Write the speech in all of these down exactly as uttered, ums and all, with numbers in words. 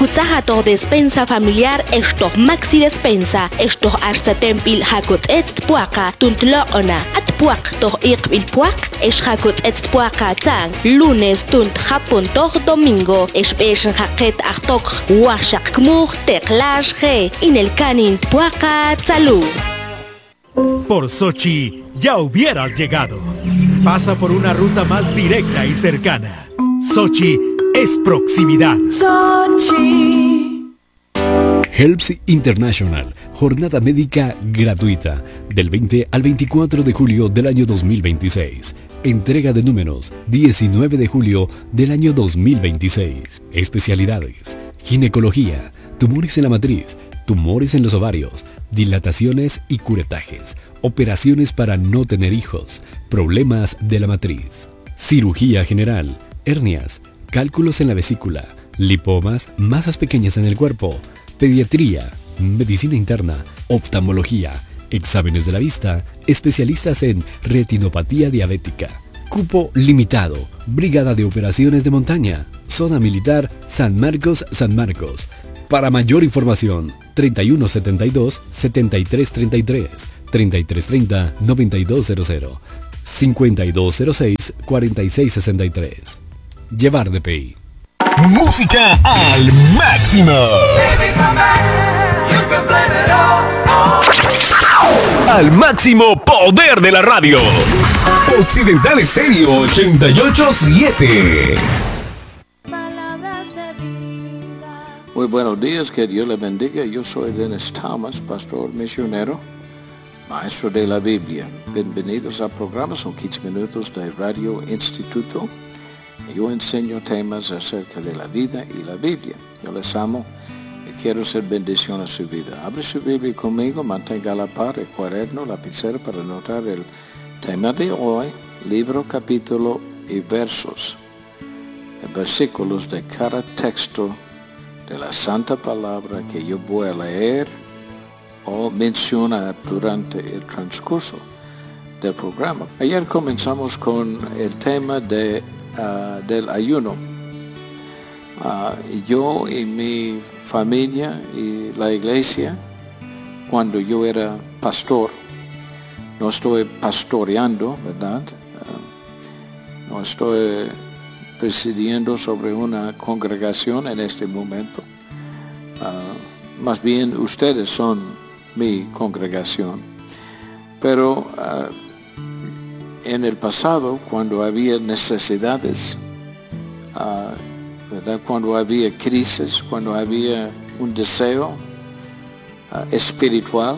Kutsahato despensa familiar esto maxi despensa esto arsetempil hakot et puaka tuntloona at puak to iqbil puak es hakot et puaka tang lunes tunt japon to domingo es besh haket achtok washak kmur teklash ge in el canin puaka tsalu. Por Sochi ya hubieras llegado. Pasa por una ruta más directa y cercana. Sochi es proximidad. Sochi. Helps International, jornada médica gratuita, del veinte al veinticuatro de julio del año dos mil veintiséis. Entrega de números, diecinueve de julio del año dos mil veintiséis. Especialidades: ginecología, tumores en la matriz, tumores en los ovarios, dilataciones y curetajes, operaciones para no tener hijos, problemas de la matriz, cirugía general, hernias, cálculos en la vesícula, lipomas, masas pequeñas en el cuerpo, pediatría, medicina interna, oftalmología, exámenes de la vista, especialistas en retinopatía diabética. Cupo limitado, Brigada de Operaciones de Montaña, Zona Militar San Marcos, San Marcos. Para mayor información, treinta y uno setenta y dos, setenta y tres treinta y tres, treinta y tres treinta, noventa y dos cero cero, cincuenta y dos cero seis, cuarenta y seis sesenta y tres. Llevar de P I. Música al máximo. Al máximo poder de la radio. Occidental Estéreo ochenta y ocho siete. Muy buenos días, que Dios le bendiga. Yo soy Dennis Thomas, pastor misionero, maestro de la Biblia. Bienvenidos al programa, son quince minutos de Radio Instituto. Yo enseño temas acerca de la vida y la Biblia. Yo les amo y quiero ser bendición a su vida. Abre su Biblia conmigo, mantenga a la par el cuaderno, lapicero para anotar el tema de hoy, libro, capítulo y versos, versículos de cada texto de la Santa Palabra que yo voy a leer o mencionar durante el transcurso del programa. Ayer comenzamos con el tema de, uh, del ayuno. Uh, yo y mi familia y la iglesia, cuando yo era pastor, no estoy pastoreando, ¿verdad? Uh, no estoy presidiendo sobre una congregación en este momento. Uh, más bien ustedes son mi congregación. Pero uh, en el pasado, cuando había necesidades, uh, ¿verdad? Cuando había crisis, cuando había un deseo uh, espiritual,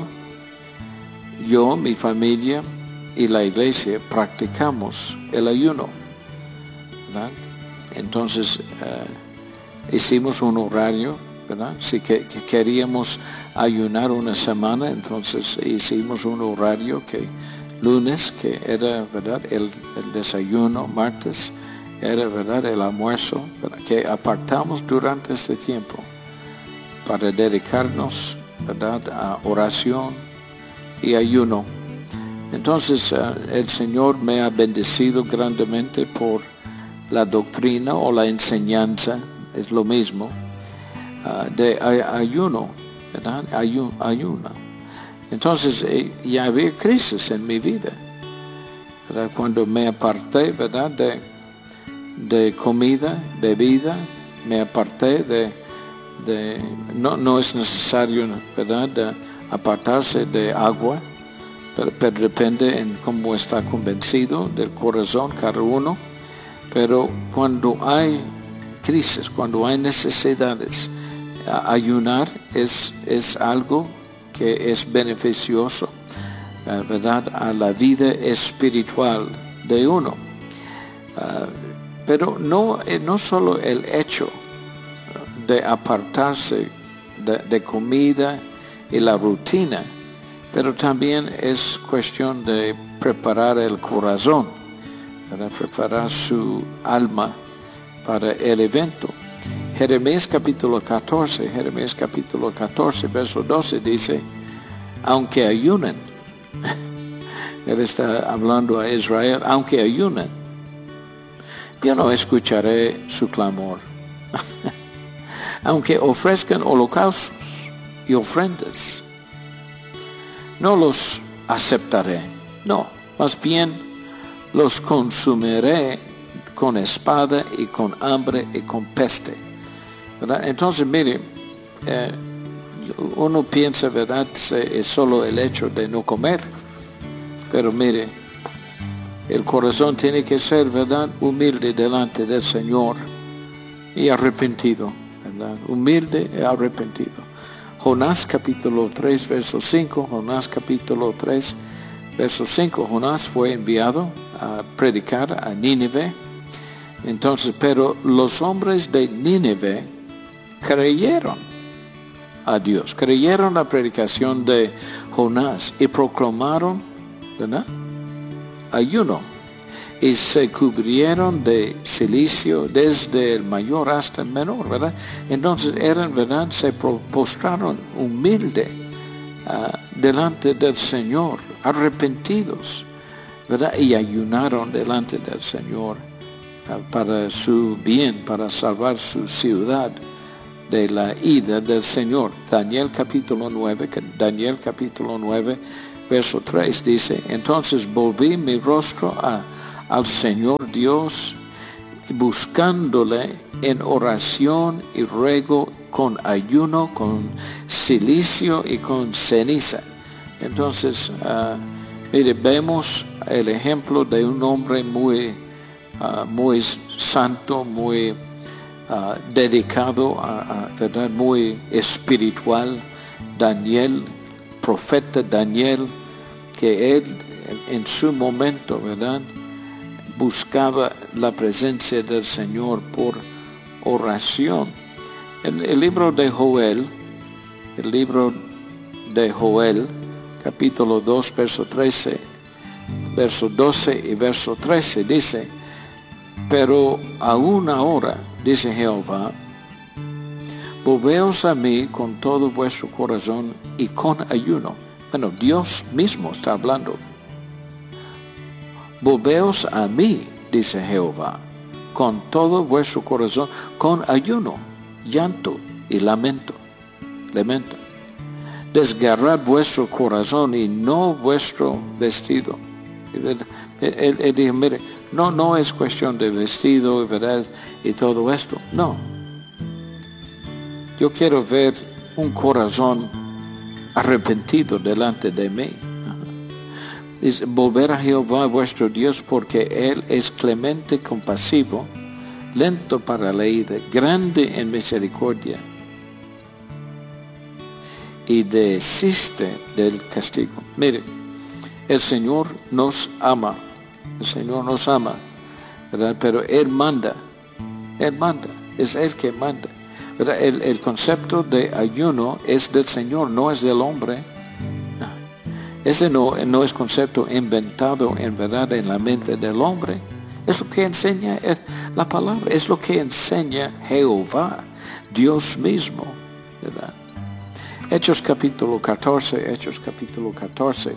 yo, mi familia y la iglesia practicamos el ayuno, ¿verdad? Entonces uh, hicimos un horario, ¿verdad? Si que, que queríamos ayunar una semana, entonces hicimos un horario que lunes, que era, ¿verdad?, el, el desayuno, martes era, ¿verdad?, el almuerzo, ¿verdad?, que apartamos durante este tiempo para dedicarnos, ¿verdad?, a oración y ayuno. Entonces uh, el Señor me ha bendecido grandemente por la doctrina o la enseñanza, es lo mismo, uh, de ay, ayuno, ¿verdad? Ayu, ayuna. Entonces eh, ya había crisis en mi vida, ¿verdad? Cuando me aparté, ¿verdad?, de, de comida, bebida, me aparté de, de no, no es necesario, ¿verdad?, de apartarse de agua, pero, pero depende en cómo está convencido del corazón cada uno. Pero cuando hay crisis, cuando hay necesidades, ayunar es, es algo que es beneficioso, ¿verdad?, a la vida espiritual de uno. Uh, pero no, no solo el hecho de apartarse de, de comida y la rutina, pero también es cuestión de preparar el corazón, para preparar su alma para el evento. Jeremías capítulo catorce, Jeremías capítulo catorce, verso doce dice, aunque ayunen, él está hablando a Israel, aunque ayunen, yo no escucharé su clamor. aunque ofrezcan holocaustos y ofrendas, no los aceptaré. No, más bien los consumiré con espada y con hambre y con peste. ¿Verdad? Entonces, mire, eh, uno piensa, ¿verdad?, es solo el hecho de no comer. Pero mire, el corazón tiene que ser, ¿verdad?, humilde delante del Señor y arrepentido, ¿verdad? Humilde y arrepentido. Jonás capítulo tres, verso cinco. Jonás capítulo tres, verso cinco. Jonás fue enviado a predicar a Nínive. Entonces, pero los hombres de Nínive creyeron a Dios, creyeron la predicación de Jonás y proclamaron, ¿verdad?, ayuno, y se cubrieron de cilicio desde el mayor hasta el menor, ¿verdad? Entonces eran, ¿verdad?, se postraron humilde uh, delante del Señor, arrepentidos, ¿verdad?, y ayunaron delante del Señor uh, para su bien, para salvar su ciudad de la ira del Señor. Daniel capítulo nueve, Daniel capítulo nueve, verso tres dice: entonces volví mi rostro a, al Señor Dios, buscándole en oración y ruego, con ayuno, con cilicio y con ceniza. Entonces, uh, mire, vemos el ejemplo de un hombre muy, uh, muy santo, muy Uh, dedicado a, a verdad, muy espiritual, Daniel, profeta Daniel, que él en, en su momento, verdad, buscaba la presencia del Señor por oración. El, el libro de Joel, el libro de Joel, capítulo dos, verso trece, verso doce y verso trece, dice: pero aún ahora, dice Jehová, volveos a mí con todo vuestro corazón y con ayuno. Bueno, Dios mismo está hablando. Volveos a mí, dice Jehová, con todo vuestro corazón, con ayuno, llanto y lamento. Lamento. Desgarrad vuestro corazón y no vuestro vestido. Él, él dijo, mire, no, no es cuestión de vestido, ¿verdad?, y todo esto. No. Yo quiero ver un corazón arrepentido delante de mí. Dice: volver a Jehová vuestro Dios, porque Él es clemente, compasivo, lento para la ira, grande en misericordia, y desiste del castigo. Mire, el Señor nos ama, el Señor nos ama, ¿verdad? Pero Él manda, Él manda, es Él que manda, ¿verdad? El, el concepto de ayuno es del Señor, no es del hombre. Ese no, no es concepto inventado en verdad en la mente del hombre. Es lo que enseña la palabra, es lo que enseña Jehová, Dios mismo, ¿verdad? Hechos capítulo catorce, Hechos capítulo catorce.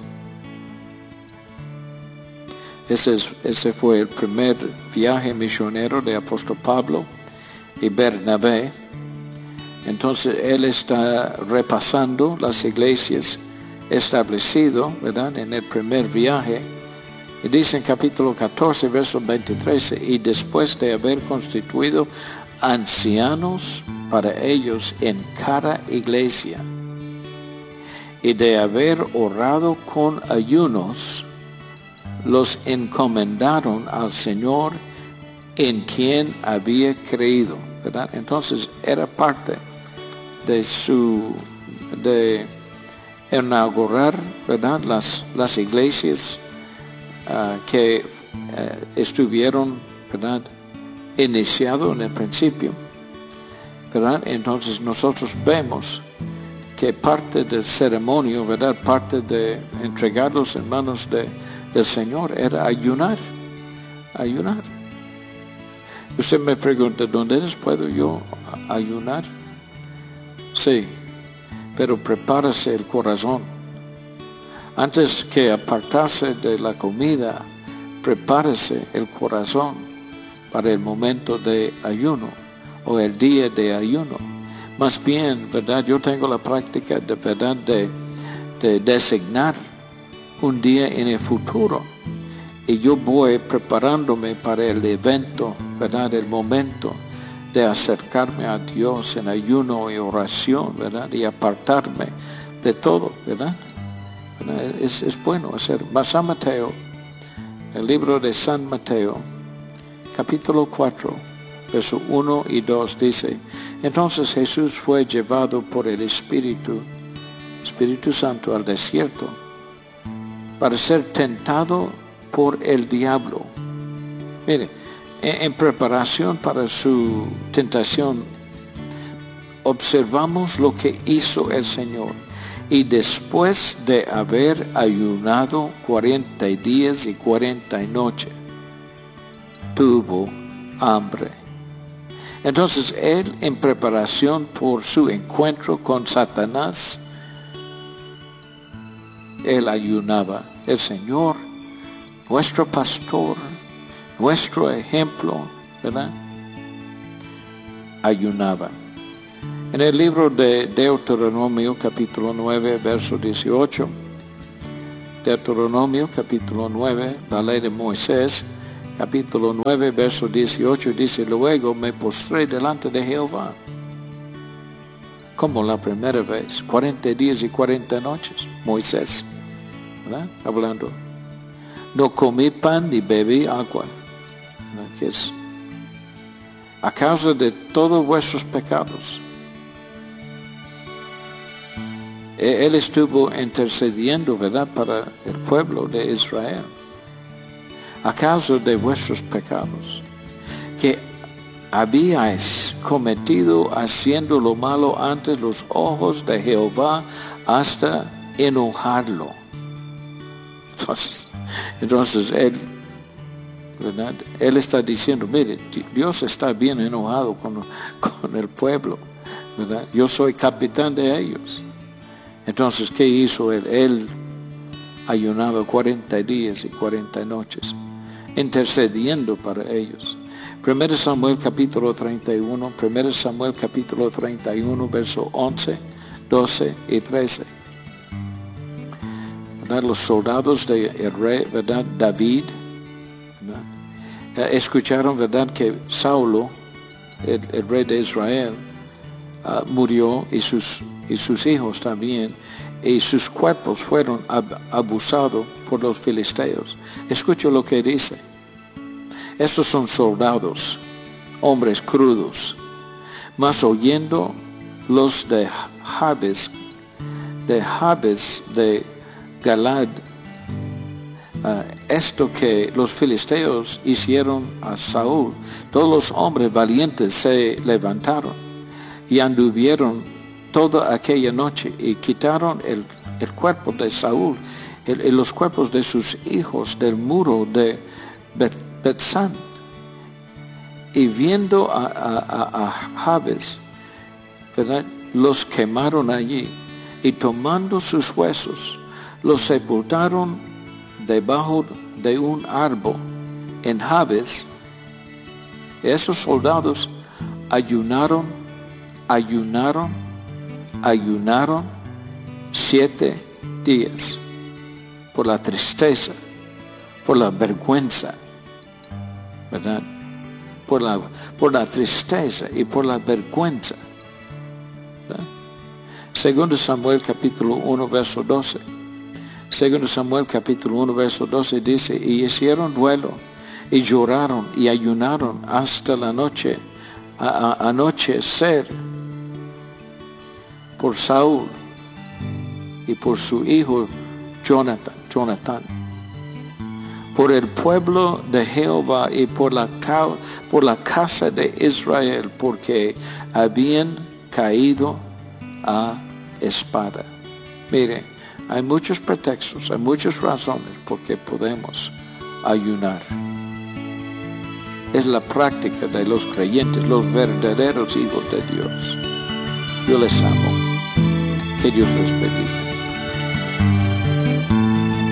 Ese, es, ese fue el primer viaje misionero de apóstol Pablo y Bernabé. Entonces él está repasando las iglesias establecidas, ¿verdad?, en el primer viaje. Y dice en capítulo catorce, verso veintitrés: y después de haber constituido ancianos para ellos en cada iglesia, y de haber orado con ayunos, los encomendaron al Señor en quien había creído, ¿verdad? Entonces era parte de su de inaugurar, ¿verdad?, las, las iglesias uh, que uh, estuvieron, ¿verdad?, iniciado en el principio, ¿verdad? Entonces nosotros vemos que parte del ceremonio, ¿verdad?, parte de entregarlos en manos de del Señor era ayunar, ayunar. Usted me pregunta, ¿dónde puedo yo ayunar? Sí, pero prepárese el corazón. Antes que apartarse de la comida, prepárese el corazón para el momento de ayuno o el día de ayuno. Más bien, ¿verdad? Yo tengo la práctica de verdad de, de designar un día en el futuro. Y yo voy preparándome para el evento, ¿verdad? El momento de acercarme a Dios en ayuno y oración, ¿verdad? Y apartarme de todo, ¿verdad? ¿verdad? Es, es bueno hacer. San Mateo, el libro de San Mateo, capítulo cuatro, verso uno y dos, dice: entonces Jesús fue llevado por el Espíritu, Espíritu Santo al desierto, para ser tentado por el diablo. Mire, en, en preparación para su tentación, observamos lo que hizo el Señor. Y después de haber ayunado cuarenta días y cuarenta noches, tuvo hambre. Entonces él, en preparación por su encuentro con Satanás, él ayunaba. El Señor, nuestro pastor, nuestro ejemplo, ¿verdad? Ayunaba. En el libro de Deuteronomio, capítulo nueve, verso dieciocho, Deuteronomio, capítulo nueve, la ley de Moisés, capítulo nueve, verso dieciocho, dice: luego me postré delante de Jehová, como la primera vez, cuarenta días y cuarenta noches, Moisés, ¿verdad? Hablando. No comí pan ni bebí agua, ¿verdad? Que es a causa de todos vuestros pecados. Él estuvo intercediendo, ¿verdad?, para el pueblo de Israel, a causa de vuestros pecados, que habíais cometido haciendo lo malo ante los ojos de Jehová hasta enojarlo. Entonces, entonces él, ¿verdad?, él está diciendo: mire, Dios está bien enojado con, con el pueblo, ¿verdad? Yo soy capitán de ellos. Entonces, ¿qué hizo él? Él ayunaba cuarenta días y cuarenta noches, intercediendo para ellos. Primero Samuel capítulo treinta y uno, Primero Samuel capítulo treinta y uno, verso once, doce y trece. ¿Verdad? Los soldados del rey, ¿verdad?, David, ¿verdad?, escucharon, ¿verdad?, que Saulo, el, el rey de Israel, uh, murió, y sus y sus hijos también, y sus cuerpos fueron ab- abusados por los filisteos. Escucha lo que dice. Estos son soldados, hombres crudos, mas oyendo los de Jabes, de Jabes de Galad, uh, esto que los filisteos hicieron a Saúl, todos los hombres valientes se levantaron y anduvieron toda aquella noche y quitaron el, el cuerpo de Saúl el, el, los cuerpos de sus hijos del muro de Bet, Betzán, y viendo a, a, a, a Jabes, ¿verdad?, los quemaron allí, y tomando sus huesos los sepultaron debajo de un árbol en Jabes. Esos soldados ayunaron ayunaron ayunaron siete días por la tristeza, por la vergüenza, ¿verdad? Por la, por la tristeza y por la vergüenza, ¿verdad? Segundo Samuel capítulo uno, verso doce. Segundo Samuel capítulo uno, verso doce dice: y hicieron duelo y lloraron y ayunaron hasta la noche, a, a, anochecer, por Saúl y por su hijo Jonathan, Jonathan, por el pueblo de Jehová y por la, por la casa de Israel, porque habían caído a espada. Mire, hay muchos pretextos, hay muchas razones por que podemos ayunar. Es la práctica de los creyentes, los verdaderos hijos de Dios. Yo les amo. Que Dios les bendiga.